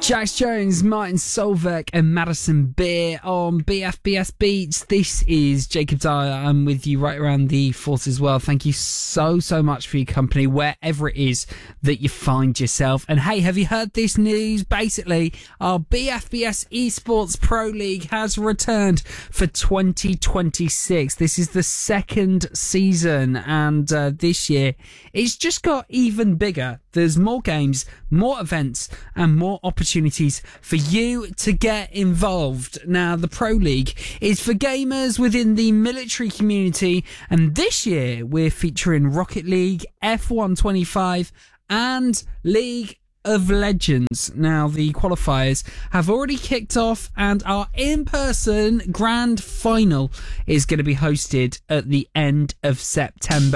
Jax Jones, Martin Solveig and Madison Beer on BFBS Beats. This is Jacob Dyer. I'm with you right around the fort as well. Thank you so much for your company wherever it is that you find yourself. And hey, have you heard this news? Basically, our BFBS Esports Pro League has returned for 2026. This is the second season, and this year it's just got even bigger. There's more games, more events, and more opportunities for you to get involved. Now, the Pro League is for gamers within the military community, and this year we're featuring Rocket League, F1 25, and League of Legends. Now, the qualifiers have already kicked off, and our in-person grand final is going to be hosted at the end of September.